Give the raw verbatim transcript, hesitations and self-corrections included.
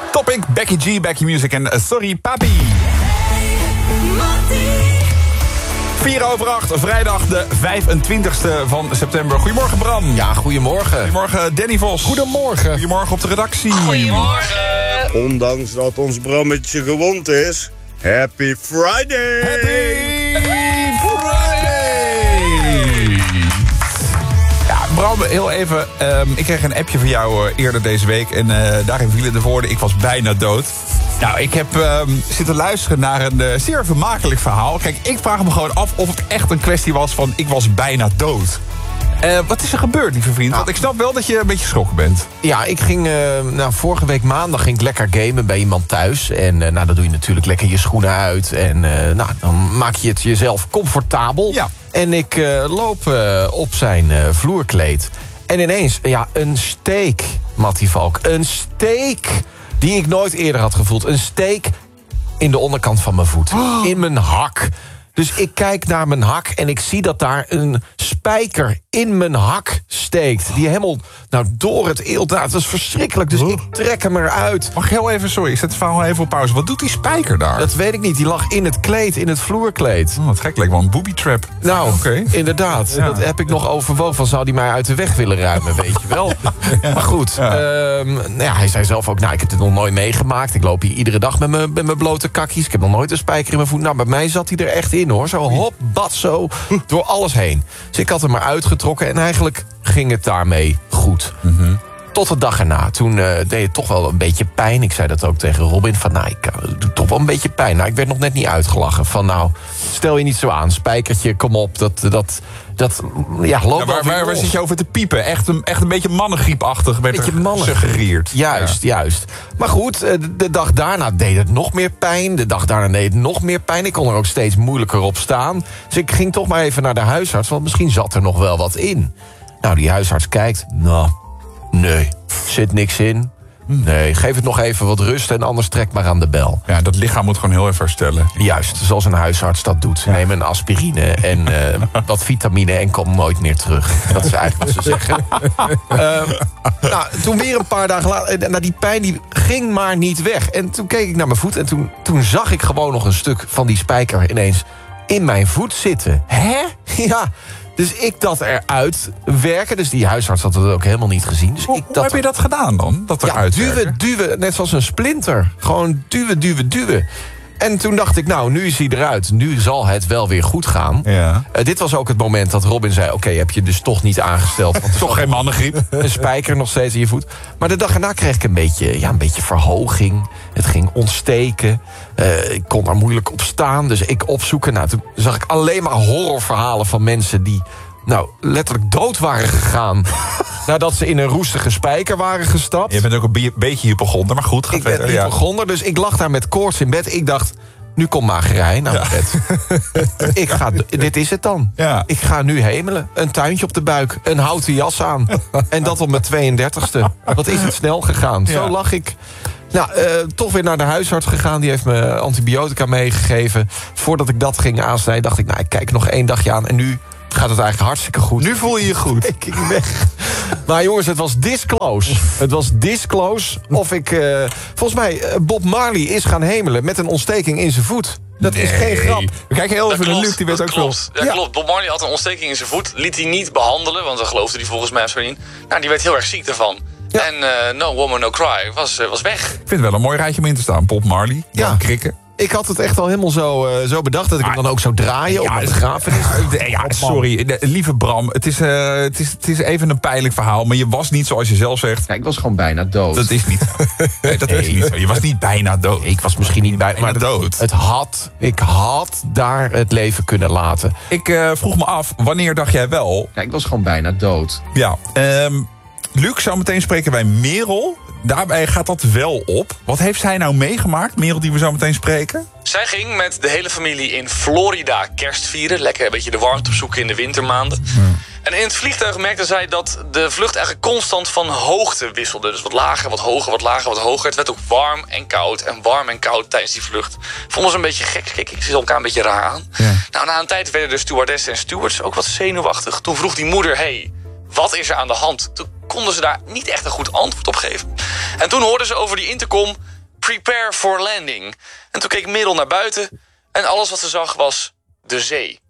Topic, Becky G, Becky Music en uh, Sorry Papi. vier over acht, vrijdag de vijfentwintigste van september. Goedemorgen Bram. Ja, goedemorgen. Goedemorgen Danny Vos. Goedemorgen. Goedemorgen op de redactie. Goedemorgen. Ondanks dat ons Brammetje gewond is, Happy Friday! Happy Friday! Ja, Bram, heel even. Um, ik kreeg een appje van jou uh, eerder deze week. En uh, daarin vielen de woorden, ik was bijna dood. Nou, ik heb um, zitten luisteren naar een uh, zeer vermakelijk verhaal. Kijk, ik vraag me gewoon af of het echt een kwestie was van ik was bijna dood. Uh, wat is er gebeurd, lieve vriend? Want ik snap wel dat je een beetje geschrokken bent. Ja, ik ging, uh, nou, vorige week maandag ging ik lekker gamen bij iemand thuis. En uh, nou, dan doe je natuurlijk lekker je schoenen uit. En uh, nou, dan maak je het jezelf comfortabel. Ja. En ik uh, loop uh, op zijn uh, vloerkleed. En ineens, ja, een steek, Mattie Valk. Een steek die ik nooit eerder had gevoeld. Een steek in de onderkant van mijn voet. Oh. In mijn hak. Dus ik kijk naar mijn hak en ik zie dat daar een spijker in mijn hak steekt. Die helemaal nou, door het eeldraad. Dat is verschrikkelijk, dus ik trek hem eruit. Mag heel even, sorry, ik zet het verhaal even op pauze. Wat doet die spijker daar? Dat weet ik niet, die lag in het kleed, in het vloerkleed. Oh, wat gek, leek wel een booby trap. Nou, okay. Inderdaad. Ja. Dat heb ik nog overwogen. Van, zou die mij uit de weg willen ruimen, weet je wel. Ja. Maar goed, ja. Um, nou ja, hij zei zelf ook, nou, ik heb het nog nooit meegemaakt. Ik loop hier iedere dag met mijn, met mijn blote kakkies. Ik heb nog nooit een spijker in mijn voet. Nou, bij mij zat hij er echt in, hoor. Zo hop, bad, zo, door alles heen. Dus ik had hem maar uitgetrokken en eigenlijk ging het daarmee goed. Mm-hmm. Tot de dag erna. Toen uh, deed het toch wel een beetje pijn. Ik zei dat ook tegen Robin. Van nou, ik uh, doe toch wel een beetje pijn. Nou, ik werd nog net niet uitgelachen. Van nou, stel je niet zo aan. Spijkertje, kom op. Dat, dat, dat ja, loopt ja, waar, waar, waar zit je over te piepen? Echt een, echt een beetje mannengriepachtig werd beetje er gesuggereerd. Juist, ja. juist. Maar goed, de, de dag daarna deed het nog meer pijn. De dag daarna deed het nog meer pijn. Ik kon er ook steeds moeilijker op staan. Dus ik ging toch maar even naar de huisarts. Want misschien zat er nog wel wat in. Nou, die huisarts kijkt. Nou, nee, zit niks in. Nee, geef het nog even wat rust en anders trek maar aan de bel. Ja, dat lichaam moet gewoon heel even herstellen. Juist, zoals een huisarts dat doet. Ze ja. nemen een aspirine en uh, wat vitamine en kom nooit meer terug. Dat is eigenlijk wat ze zeggen. uh, nou, toen weer een paar dagen later, nou, die pijn die ging maar niet weg. En toen keek ik naar mijn voet en toen, toen zag ik gewoon nog een stuk van die spijker ineens in mijn voet zitten. Hè? Ja. Dus ik dat eruit werken. Dus die huisarts had het ook helemaal niet gezien. Dus hoe, ik dat hoe heb je dat gedaan dan? Dat eruit ja, duwen, werken? duwen. Net zoals een splinter. Gewoon duwen, duwen, duwen. En toen dacht ik, nou, nu is hij eruit. Nu zal het wel weer goed gaan. Ja. Uh, dit was ook het moment dat Robin zei... oké, okay, heb je dus toch niet aangesteld. Want toch geen mannengriep. Een spijker nog steeds in je voet. Maar de dag erna kreeg ik een beetje, ja, een beetje verhoging. Het ging ontsteken. Uh, ik kon er moeilijk op staan. Dus ik opzoeken. Nou, toen zag ik alleen maar horrorverhalen van mensen... die nou, letterlijk dood waren gegaan... nadat ze in een roestige spijker waren gestapt. Je bent ook een beetje hypochonder, maar goed. Gaat ik ben verder, hypochonder, ja. Dus ik lag daar met koorts in bed. Ik dacht, nu komt magerij naar mijn bed. ik ga, dit is het dan. Ja. Ik ga nu hemelen. Een tuintje op de buik, een houten jas aan. En dat op mijn tweeëndertigste. Wat is het snel gegaan. Ja. Zo lag ik. Nou, uh, toch weer naar de huisarts gegaan. Die heeft me antibiotica meegegeven. Voordat ik dat ging aansnijden, dacht ik... nou, ik kijk nog één dagje aan en nu... gaat het eigenlijk hartstikke goed. Nu voel je je goed. Ik ging weg. Maar jongens, het was this close. Het was this close. Of ik... Uh, volgens mij, uh, Bob Marley is gaan hemelen met een ontsteking in zijn voet. Dat nee. is geen grap. We kijken heel even naar Luc, die weet ook klopt. Ja, ja, klopt. Bob Marley had een ontsteking in zijn voet. Liet hij niet behandelen, want daar geloofde hij volgens mij zo in. Nou, die werd heel erg ziek daarvan. Ja. En uh, No Woman No Cry was, uh, was weg. Ik vind het wel een mooi rijtje om in te staan. Bob Marley, ja. Krikken. Ik had het echt al helemaal zo, uh, zo bedacht... dat ik hem dan ook zou draaien ja, op de begrafenis. Ja, ja, sorry, lieve Bram. Het is, uh, het, is, het is even een pijnlijk verhaal... maar je was niet zoals je zelf zegt... Ja, ik was gewoon bijna dood. Dat is niet zo. Nee, dat nee. is niet zo. Je was niet bijna dood. Ik was misschien niet bijna, bijna maar dood. Het, het had, ik had daar het leven kunnen laten. Ik uh, vroeg me af, wanneer dacht jij wel... Ja, ik was gewoon bijna dood. Ja, um, Luc, zo meteen spreken wij Merel... Daarbij gaat dat wel op. Wat heeft zij nou meegemaakt, Merel, die we zo meteen spreken? Zij ging met de hele familie in Florida kerst vieren. Lekker een beetje de warmte opzoeken in de wintermaanden. Hmm. En in het vliegtuig merkte zij dat de vlucht eigenlijk constant van hoogte wisselde. Dus wat lager, wat hoger, wat lager, wat hoger. Het werd ook warm en koud en warm en koud tijdens die vlucht. Vonden ze een beetje gek. Kijk, ik zie elkaar een beetje raar aan. Ja. Nou, na een tijd werden de stewardessen en stewards ook wat zenuwachtig. Toen vroeg die moeder, hey, wat is er aan de hand? Toen konden ze daar niet echt een goed antwoord op geven. En toen hoorden ze over die intercom... prepare for landing. En toen keek Merel naar buiten en alles wat ze zag was de zee.